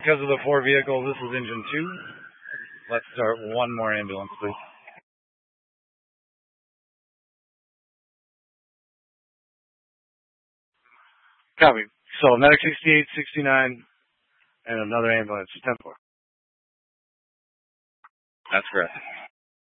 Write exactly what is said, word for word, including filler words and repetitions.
because of the four vehicles, this is engine two. Let's start one more ambulance, please. Copy. So, medic sixty-eight, sixty-nine, and another ambulance, ten four. That's correct.